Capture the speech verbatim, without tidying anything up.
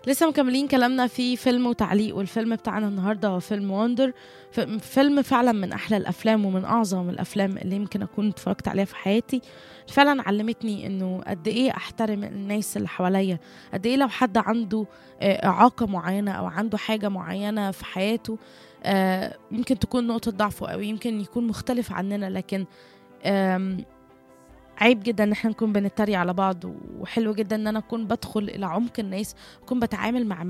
لسه مكملين كلامنا في فيلم وتعليق، والفيلم بتاعنا النهارده هو فيلم وندر. فيلم فعلا من احلى الافلام ومن اعظم الافلام اللي يمكن اكون اتفرجت عليها في حياتي. فعلا علمتني انه قد ايه احترم الناس اللي حواليا، قد ايه لو حد عنده آه، اعاقه معينه او عنده حاجه معينه في حياته، آه، يمكن تكون نقطه ضعفه او يمكن يكون مختلف عننا، لكن آم، عيب جدا ان احنا نكون بنتريق على بعض، وحلو جدا ان انا اكون بدخل الى عمق الناس، اكون بتعامل مع